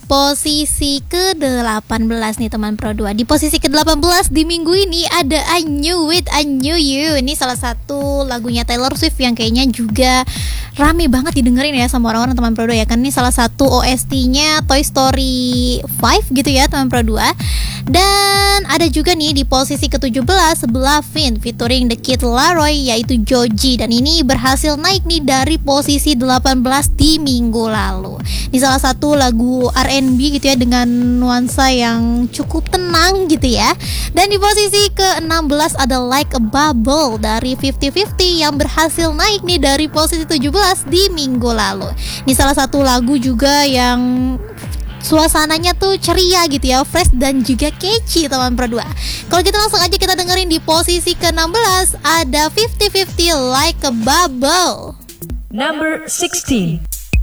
posisi ke-18 nih teman Pro 2. Di posisi ke-18 di minggu ini ada I Knew It, I Knew You. Ini salah satu lagunya Taylor Swift yang kayaknya juga rame banget didengerin ya sama orang-orang teman Pro 2 ya. Kan ini salah satu OST-nya Toy Story 5 gitu ya teman Pro 2. Dan ada juga nih di posisi ke-17 Bluffin featuring The Kid Laroi yaitu Joji. Dan ini berhasil naik nih dari posisi 18 di minggu lalu. Ini salah satu lagu R&B gitu ya dengan nuansa yang cukup tenang gitu ya. Dan di posisi ke-16 ada Like a Bubble dari 50-50 yang berhasil naik nih dari posisi 17 di minggu lalu. Ini salah satu lagu juga yang suasananya tuh ceria gitu ya, fresh dan juga catchy teman Pro 2. Kalau gitu langsung aja kita dengerin di posisi ke-16 ada 50-50 Like a Bubble. Number 16.